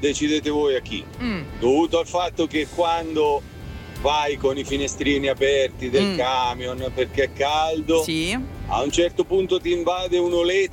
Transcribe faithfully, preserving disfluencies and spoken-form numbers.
decidete voi a chi. Mm. Dovuto al fatto che quando vai con i finestrini aperti del Mm. camion perché è caldo, Sì. a un certo punto ti invade un'olezza